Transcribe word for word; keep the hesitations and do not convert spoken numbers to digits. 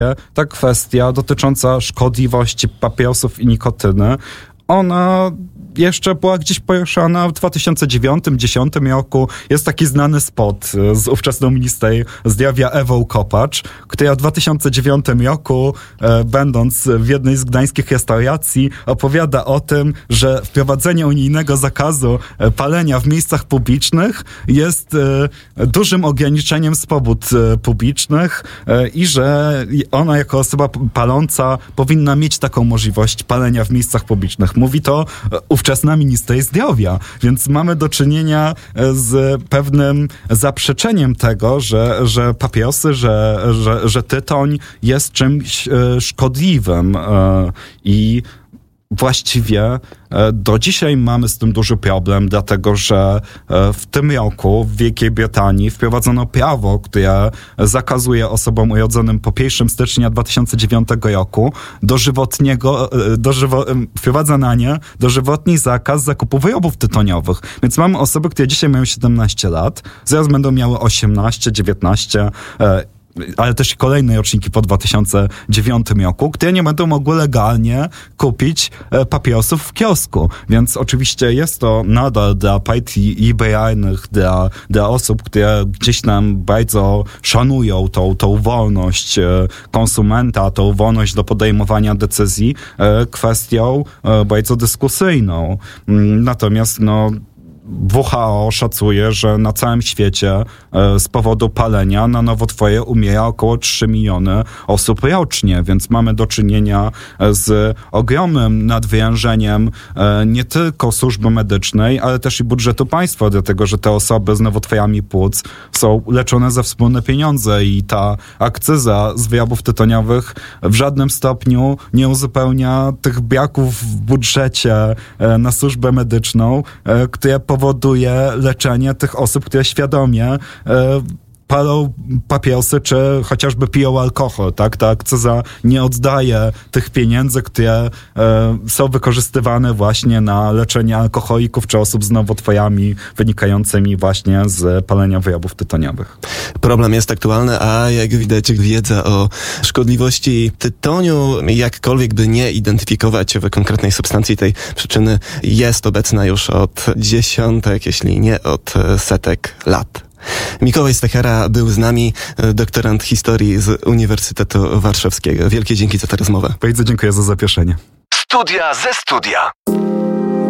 ta kwestia dotycząca szkodliwości papierosów i nikotyny, ona jeszcze była gdzieś poruszana w dwa tysiące dziewiątym do dwa tysiące dziesiątym roku. Jest taki znany spot z ówczesną minister zdrowia Ewą Kopacz, która w dwa tysiące dziewiątym roku, e, będąc w jednej z gdańskich restauracji, opowiada o tym, że wprowadzenie unijnego zakazu e, palenia w miejscach publicznych jest e, dużym ograniczeniem swobód e, publicznych e, i że ona jako osoba paląca powinna mieć taką możliwość palenia w miejscach publicznych. Mówi to e, ówczesna minister zdrowia. Więc mamy do czynienia z pewnym zaprzeczeniem tego, że, że papierosy, że, że, że tytoń jest czymś szkodliwym. I właściwie do dzisiaj mamy z tym duży problem, dlatego że w tym roku w Wielkiej Brytanii wprowadzono prawo, które zakazuje osobom urodzonym po pierwszego stycznia dwa tysiące dziewiątego roku dożywotniego, dożywo, wprowadza na nie dożywotni zakaz zakupu wyrobów tytoniowych. Więc mamy osoby, które dzisiaj mają siedemnaście lat, zaraz będą miały osiemnaście, dziewiętnaście, ale też kolejne roczniki po dwa tysiące dziewiątym roku, które nie będą mogły legalnie kupić papierosów w kiosku. Więc oczywiście jest to nadal dla partii liberalnych, dla, dla osób, które gdzieś tam bardzo szanują tą, tą wolność konsumenta, tą wolność do podejmowania decyzji, kwestią bardzo dyskusyjną. Natomiast no W H O szacuje, że na całym świecie z powodu palenia na nowotwory umiera około trzy miliony osób rocznie, więc mamy do czynienia z ogromnym nadwyrężeniem nie tylko służby medycznej, ale też i budżetu państwa, dlatego że te osoby z nowotworami płuc są leczone za wspólne pieniądze i ta akcyza z wyrobów tytoniowych w żadnym stopniu nie uzupełnia tych braków w budżecie na służbę medyczną, które powoduje leczenie tych osób, które świadomie e, palą papierosy, czy chociażby piją alkohol, tak? Ta akcyza nie oddaje tych pieniędzy, które e, są wykorzystywane właśnie na leczenie alkoholików, czy osób z nowotworami wynikającymi właśnie z palenia wyrobów tytoniowych. Problem jest aktualny, a jak widać wiedza o szkodliwości tytoniu, jakkolwiek by nie identyfikować w konkretnej substancji tej przyczyny, jest obecna już od dziesiątek, jeśli nie od setek lat. Mikołaj Stachera był z nami, doktorant historii z Uniwersytetu Warszawskiego. Wielkie dzięki za tę rozmowę. Bardzo dziękuję za zaproszenie. Studia ze studia.